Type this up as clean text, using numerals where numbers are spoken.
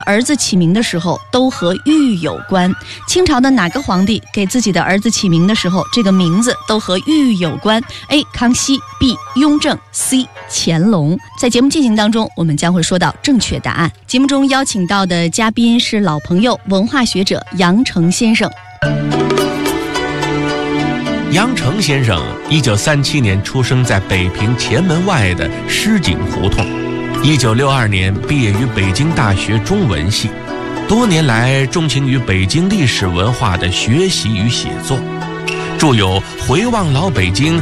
儿子起名的时候都和玉有关。清朝的哪个皇帝给自己的儿子起名的时候，这个名字都和玉有关 ？A. 康熙 B. 雍正 C. 乾隆。在节目进行当中，我们将会说到正确答案。节目中邀请到的嘉宾是老朋友文化学者杨成先生。 杨成先生1937年出生在北平前门外的诗井胡同，1962年毕业于北京大学中文系，多年来钟情于北京历史文化的学习与写作，著有《回望老北京》